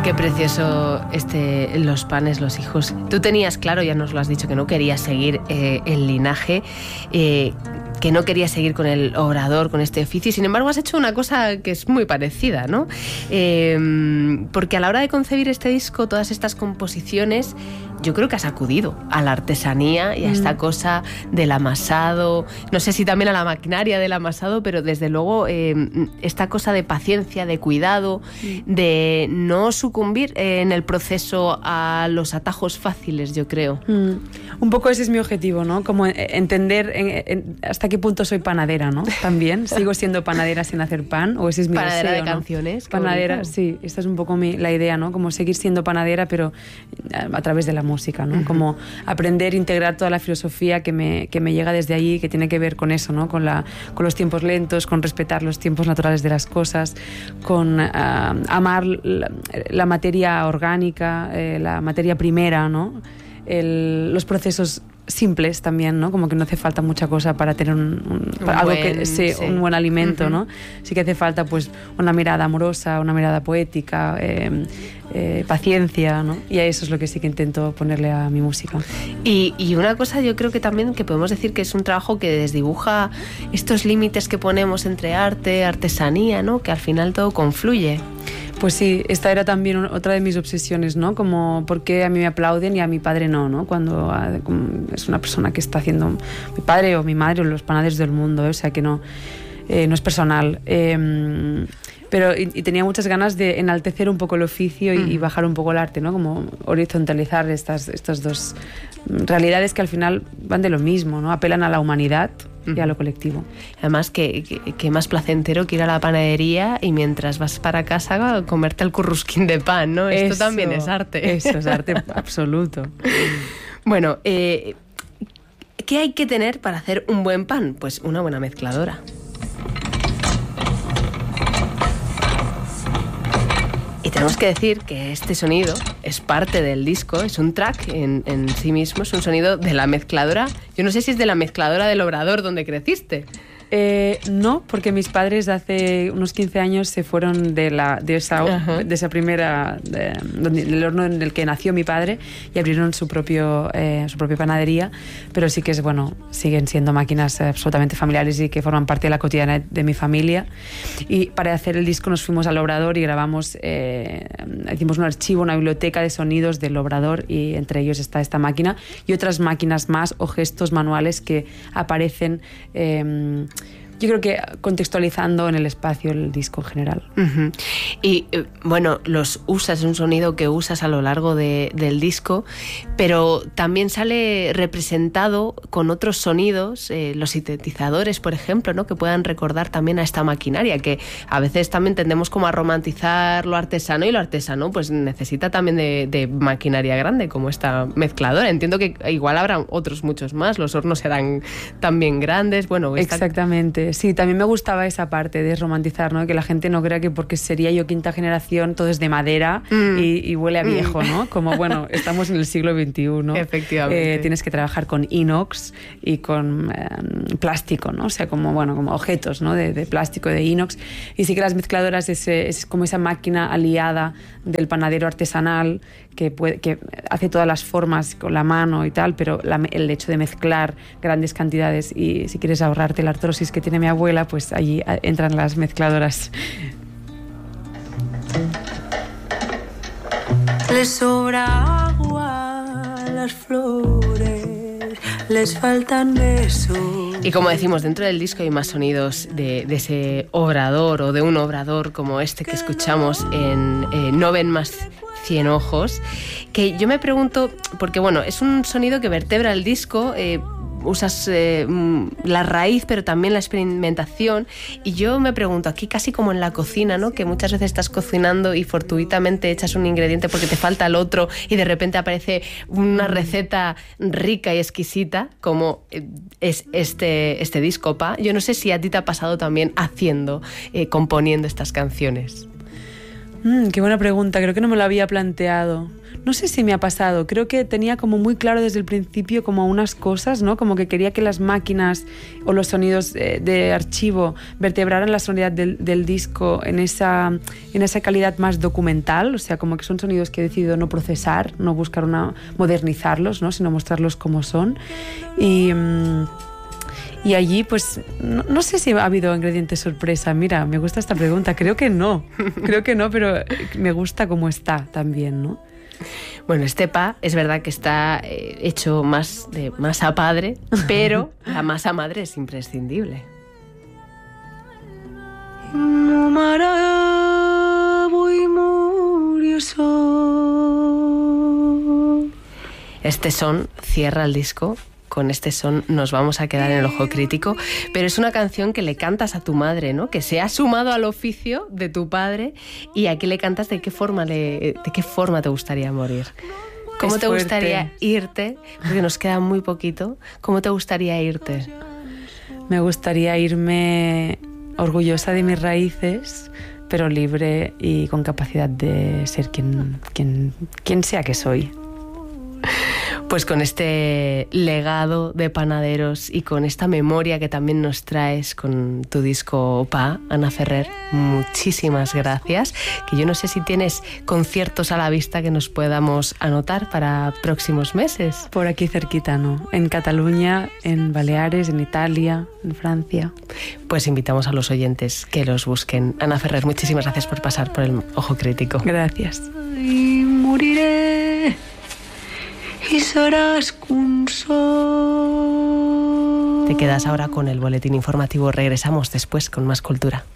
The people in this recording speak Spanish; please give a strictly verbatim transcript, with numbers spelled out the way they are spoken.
Qué precioso este, Los Panes, los hijos. Tú tenías claro, ya nos lo has dicho, que no querías seguir eh, el linaje, eh, que no querías seguir con el obrador, con este oficio. Sin embargo, has hecho una cosa que es muy parecida, ¿no? Eh, porque a la hora de concebir este disco, todas estas composiciones, yo creo que has acudido a la artesanía y a esta mm. cosa del amasado, no sé si también a la maquinaria del amasado, pero desde luego eh, esta cosa de paciencia, de cuidado, mm. de no sucumbir eh, en el proceso a los atajos fáciles, yo creo. Mm. Un poco ese es mi objetivo, ¿no? Como entender en, en, hasta qué punto soy panadera, ¿no? También, ¿sigo siendo panadera sin hacer pan? ¿O ese es mi panadera deseo, de ¿no? canciones? Panadera, bonito. Sí, esta es un poco mi, la idea, ¿no? Como seguir siendo panadera, pero a través de la música, ¿no? Uh-huh. Como aprender, integrar toda la filosofía que me, que me llega desde allí, que tiene que ver con eso, ¿no? Con, la, con los tiempos lentos, con respetar los tiempos naturales de las cosas, con uh, amar la, la materia orgánica, eh, la materia primera, ¿no? El, los procesos simples también, ¿no? Como que no hace falta mucha cosa para tener un, un, un para algo buen, que sí, sí. un buen alimento, uh-huh. ¿no? Sí que hace falta pues una mirada amorosa, una mirada poética, eh, eh, paciencia, ¿no? Y a eso es lo que sí que intento ponerle a mi música. Y, y una cosa yo creo que también que podemos decir que es un trabajo que desdibuja estos límites que ponemos entre arte, artesanía, ¿no? Que al final todo confluye. Pues sí, esta era también otra de mis obsesiones, ¿no? Como por qué a mí me aplauden y a mi padre no, ¿no? Cuando es una persona que está haciendo mi padre o mi madre o los panaderos del mundo, ¿eh? O sea que no, eh, no es personal. Eh, pero y, y tenía muchas ganas de enaltecer un poco el oficio y, mm. y bajar un poco el arte, ¿no? Como horizontalizar estas, estas dos realidades que al final van de lo mismo, ¿no? Apelan a la humanidad y a lo colectivo. Además, que, que, que más placentero que ir a la panadería y mientras vas para casa comerte el currusquín de pan, ¿no? Esto eso, también es arte. Eso es arte absoluto. Bueno, eh, ¿qué hay que tener para hacer un buen pan? Pues una buena mezcladora. Y tenemos que decir que este sonido es parte del disco, es un track en, en sí mismo, es un sonido de la mezcladora. Yo no sé si es de la mezcladora del Obrador donde creciste. Eh, no, porque mis padres hace unos quince años se fueron de, la, de, esa, uh-huh. de esa primera, de, donde, del horno en el que nació mi padre y abrieron su, propio, eh, su propia panadería, pero sí que es bueno, siguen siendo máquinas absolutamente familiares y que forman parte de la cotidiana de mi familia. Y para hacer el disco nos fuimos al Obrador y grabamos, eh, hicimos un archivo, una biblioteca de sonidos del Obrador y entre ellos está esta máquina y otras máquinas más o gestos manuales que aparecen eh, yo creo que contextualizando en el espacio el disco en general. Uh-huh. Y bueno, los usas, es un sonido que usas a lo largo de, del disco, pero también sale representado con otros sonidos, eh, los sintetizadores, por ejemplo, ¿no? Que puedan recordar también a esta maquinaria, que a veces también tendemos como a romantizar lo artesano y lo artesano pues necesita también de, de maquinaria grande, como esta mezcladora. Entiendo que igual habrá otros muchos más, los hornos serán también grandes. Bueno, esta... Exactamente. Sí, también me gustaba esa parte de romantizar, ¿no? Que la gente no crea que porque sería yo quinta generación todo es de madera mm. y, y huele a viejo, ¿no? Como, bueno, estamos en el siglo veintiuno. Efectivamente. Eh, tienes que trabajar con inox y con eh, plástico, ¿no? O sea, como, bueno, como objetos, ¿no? De, de plástico, de inox. Y sí que las mezcladoras es, es como esa máquina aliada del panadero artesanal que, puede, que hace todas las formas con la mano y tal, pero la, el hecho de mezclar grandes cantidades y si quieres ahorrarte la artrosis que tiene mi abuela, pues allí entran las mezcladoras. Les sobra agua a las flores, les faltan besos. Y como decimos, dentro del disco hay más sonidos de, de ese obrador o de un obrador como este que escuchamos en eh, No ven más cien ojos, que yo me pregunto, porque bueno, es un sonido que vertebra el disco, eh, usas eh, la raíz, pero también la experimentación. Y yo me pregunto, aquí casi como en la cocina, ¿no? Que muchas veces estás cocinando y fortuitamente echas un ingrediente porque te falta el otro y de repente aparece una receta rica y exquisita, como es este, este disco, Pa. Yo no sé si a ti te ha pasado también haciendo, eh, componiendo estas canciones. Mm, qué buena pregunta, creo que no me lo había planteado. No sé si me ha pasado, creo que tenía como muy claro desde el principio como unas cosas, ¿no? Como que quería que las máquinas o los sonidos de, de archivo vertebraran la sonoridad del, del disco en esa, en esa calidad más documental, o sea, como que son sonidos que he decidido no procesar, no buscar una, modernizarlos, ¿no? Sino mostrarlos como son. Y... Mmm, Y allí, pues, no, no sé si ha habido ingredientes sorpresa. Mira, me gusta esta pregunta. Creo que no. Creo que no, pero me gusta cómo está también, ¿no? Bueno, este pa es verdad que está eh, hecho más de masa padre, pero la masa madre es imprescindible. Este son cierra el disco. Con este son nos vamos a quedar en el ojo crítico, pero es una canción que le cantas a tu madre, ¿no? Que se ha sumado al oficio de tu padre, y aquí le cantas de qué forma le, de qué forma te gustaría morir. ¿Cómo es te fuerte. gustaría irte? Porque nos queda muy poquito. ¿Cómo te gustaría irte? Me gustaría irme orgullosa de mis raíces, pero libre y con capacidad de ser quien, quien, quien sea que soy. Pues con este legado de panaderos y con esta memoria que también nos traes con tu disco Pa, Ana Ferrer, muchísimas gracias. Que yo no sé si tienes conciertos a la vista que nos podamos anotar para próximos meses. Por aquí cerquita, ¿no? En Cataluña, en Baleares, en Italia, en Francia. Pues invitamos a los oyentes que los busquen. Ana Ferrer, muchísimas gracias por pasar por el Ojo Crítico. Gracias. Y moriré y serás un sol. Te quedas ahora con el boletín informativo. Regresamos después con más cultura.